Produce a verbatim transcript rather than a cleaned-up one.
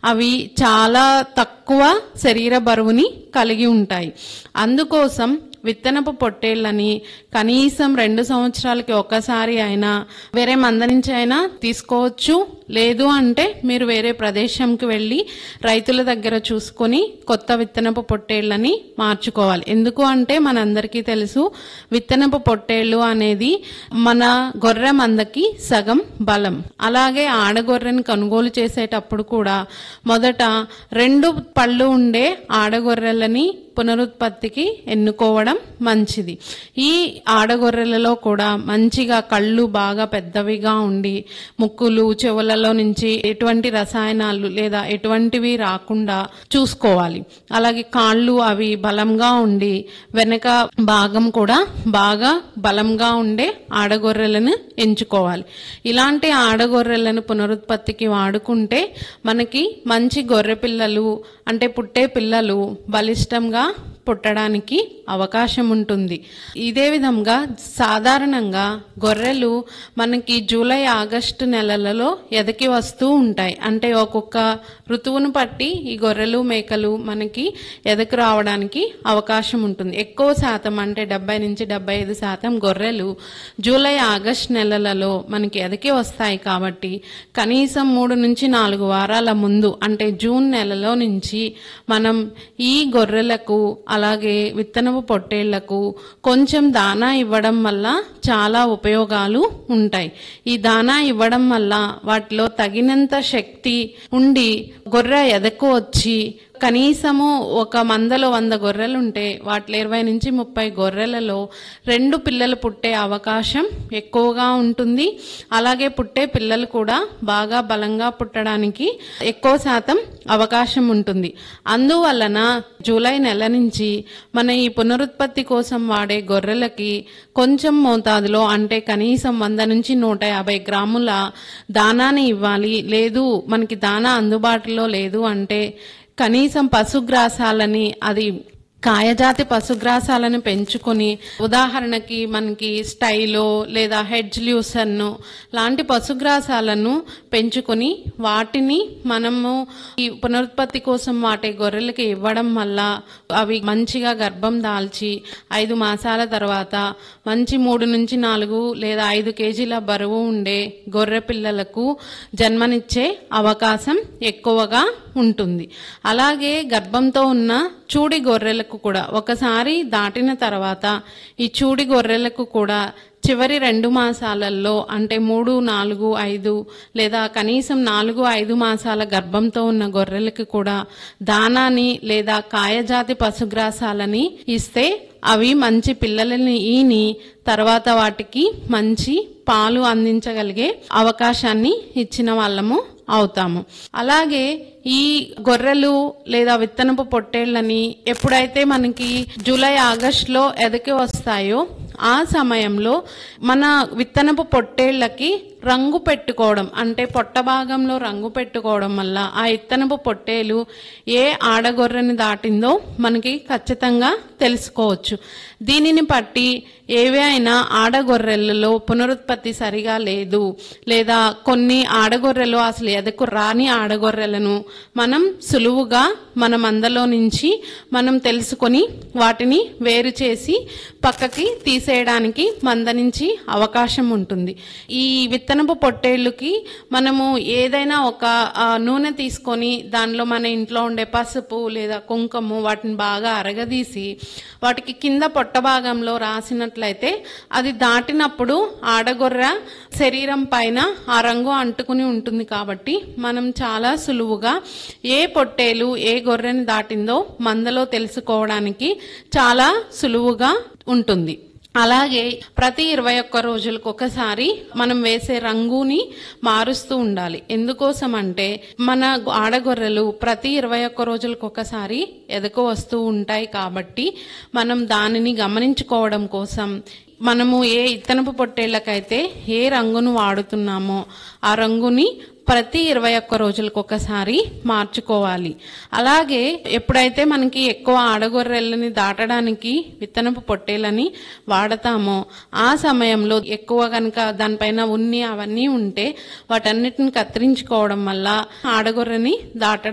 అవి చాలా తక్కువ శరీర బరువుని కలిగి ఉంటాయి. అందుకోసం విత్తనపు పొట్టేళ్లని కనీసం రెండు సంవత్సరాలకి ఒక్కసారి అయినా వేరే మంద నుంచి అయినా తీసుకోవచ్చు. లేదు అంటే మీరు వేరే ప్రదేశంకి వెళ్ళి రైతుల దగ్గర చూసుకొని కొత్త విత్తనపు పొట్టేళ్లని మార్చుకోవాలి. ఎందుకు అంటే మనందరికీ తెలుసు, విత్తనపు పొట్టేళ్లు అనేది మన గొర్రె మందకి సగం బలం. అలాగే ఆడగొర్రెని కొనుగోలు చేసేటప్పుడు కూడా మొదట రెండు పళ్ళు ఉండే ఆడగొర్రెలని పునరుత్పత్తికి ఎన్నుకోవడం మంచిది. ఈ ఆడగొర్రెలలో కూడా మంచిగా కళ్ళు బాగా పెద్దవిగా ఉండి ముక్కులు చెవులలో నుంచి ఎటువంటి రసాయనాలు లేదా ఎటువంటివి రాకుండా చూసుకోవాలి. అలాగే కాళ్ళు అవి బలంగా ఉండి వెనక భాగం కూడా బాగా బలంగా ఉండే ఆడగొర్రెలను ఎంచుకోవాలి. ఇలాంటి ఆడగొర్రెలను పునరుత్పత్తికి వాడుకుంటే మనకి మంచి గొర్రె పిల్లలు అంటే పుట్టే పిల్లలు బలిష్టంగా పుట్టడానికి అవకాశం ఉంటుంది. ఇదే విధంగా సాధారణంగా గొర్రెలు మనకి జూలై ఆగస్టు నెలలలో ఎదకి వస్తూ ఉంటాయి. అంటే ఒక్కొక్క ఋతువును బట్టి ఈ గొర్రెలు మేకలు మనకి ఎదకు రావడానికి అవకాశం ఉంటుంది. ఎక్కువ శాతం అంటే డెబ్బై నుంచి డెబ్బై ఐదు శాతం గొర్రెలు జూలై ఆగస్టు నెలలలో మనకి ఎదకి వస్తాయి. కాబట్టి కనీసం మూడు నుంచి నాలుగు వారాల ముందు అంటే జూన్ నెలలో నుంచి మనం ఈ గొర్రెలకు అలాగే విత్తనపు పొట్టేళ్లకు కొంచెం దానా ఇవ్వడం వల్ల చాలా ఉపయోగాలు ఉంటాయి. ఈ దానా ఇవ్వడం వల్ల వాటిలో తగినంత శక్తి ఉండి గొర్రె ఎదకు వచ్చి కనీసము ఒక మందలో వంద గొర్రెలు ఉంటే వాటిలో ఇరవై నుంచి ముప్పై గొర్రెలలో రెండు పిల్లలు పుట్టే అవకాశం ఎక్కువగా ఉంటుంది. అలాగే పుట్టే పిల్లలు కూడా బాగా బలంగా పుట్టడానికి ఎక్కువ శాతం అవకాశం ఉంటుంది. అందువలన జూలై నెల నుంచి మన ఈ పునరుత్పత్తి కోసం వాడే గొర్రెలకి కొంచెం మోతాదులో అంటే కనీసం వంద నుంచి నూట యాభై గ్రాముల దానాన్ని ఇవ్వాలి. లేదు మనకి దానా అందుబాటులో లేదు అంటే కనీసం పశుగ్రాసాలని అది కాయజాతి పశుగ్రాసాలను పెంచుకొని ఉదాహరణకి మనకి స్టైలో లేదా హెడ్జ్ ల్యూసన్ను లాంటి పశుగ్రాసాలను పెంచుకొని వాటిని మనము ఈ పునరుత్పత్తి కోసం వాటే గొర్రెలకి ఇవ్వడం వల్ల అవి మంచిగా గర్భం దాల్చి ఐదు మాసాల తర్వాత మంచి మూడు నుంచి నాలుగు లేదా ఐదు కేజీల బరువు ఉండే గొర్రె పిల్లలకు జన్మనిచ్చే అవకాశం ఎక్కువగా ఉంటుంది. అలాగే గర్భంతో ఉన్న చూడి గొర్రెలకు కూడా ఒకసారి దాటిన తర్వాత ఈ చూడి గొర్రెలకు కూడా చివరి రెండు మాసాలలో అంటే మూడు నాలుగు ఐదు లేదా కనీసం నాలుగు ఐదు మాసాల గర్భంతో ఉన్న గొర్రెలకు కూడా దానాని లేదా కాయజాతి పశుగ్రాసాలని ఇస్తే అవి మంచి పిల్లలని ఈని తర్వాత వాటికి మంచి పాలు అందించగలిగే అవకాశాన్ని ఇచ్చిన వాళ్ళము అవుతాము. అలాగే ఈ గొర్రెలు లేదా విత్తనపు పొట్టేళ్లని ఎప్పుడైతే మనకి జూలై ఆగస్టులో ఎదకి వస్తాయో ఆ సమయంలో మన విత్తనపు పొట్టేళ్లకి రంగు పెట్టుకోవడం అంటే పొట్ట భాగంలో రంగు పెట్టుకోవడం వల్ల ఆ విత్తనపు పొట్టేలు ఏ ఆడగొర్రెని దాటిందో మనకి ఖచ్చితంగా తెలుసుకోవచ్చు. దీనిని బట్టి ఏవే అయినా ఆడగొర్రెలలో పునరుత్పత్తి సరిగా లేదు లేదా కొన్ని ఆడగొర్రెలు అసలు ఎదకు రాని ఆడగొర్రెలను మనం సులువుగా మన మందలో నుంచి మనం తెలుసుకొని వాటిని వేరు చేసి పక్కకి తీసేయడానికి మంద నుంచి అవకాశం ఉంటుంది. ఈ విత్తనపు పొట్టేళ్ళకి మనము ఏదైనా ఒక నూనె తీసుకొని దానిలో మన ఇంట్లో ఉండే పసుపు లేదా కుంకుమ వాటిని బాగా అరగదీసి వాటికి కింద పొట్ట భాగంలో రాసినట్లయితే అది దాటినప్పుడు ఆడగొర్రె శరీరం పైన ఆ రంగు అంటుకుని ఉంటుంది. కాబట్టి మనం చాలా సులువుగా ఏ పొట్టేలు ఏ గొర్రెని దాటిందో మందలో తెలుసుకోవడానికి చాలా సులువుగా ఉంటుంది. అలాగే ప్రతి ఇరవై ఒక్క రోజులకు ఒకసారి మనం వేసే రంగుని మారుస్తూ ఉండాలి. ఎందుకోసం అంటే మన ఆడగొర్రెలు ప్రతి ఇరవై ఒక్క రోజులకు ఒకసారి ఎదకు వస్తూ ఉంటాయి. కాబట్టి మనం దానిని గమనించుకోవడం కోసం మనము ఏ ఇత్తనపు పొట్టేళ్లకైతే ఏ రంగును వాడుతున్నామో ఆ రంగుని ప్రతి ఇరవై ఒక్క రోజులకు ఒకసారి మార్చుకోవాలి. అలాగే ఎప్పుడైతే మనకి ఎక్కువ ఆడగొర్రెలని దాటడానికి విత్తనపు పొట్టేలని వాడతామో ఆ సమయంలో ఎక్కువ కనుక దానిపైన ఉన్ని అవన్నీ ఉంటే వాటన్నిటిని కత్తిరించుకోవడం వల్ల ఆడగొర్రెని దాటడం